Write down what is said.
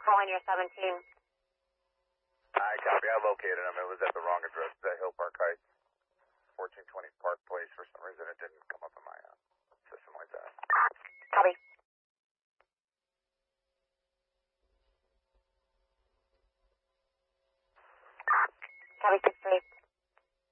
calling your 17. I copy. I located him. It was at the wrong address. At Hill Park Heights, 1420 Park Place. For some reason, it didn't come up in my system like that. Copy. Copy 16.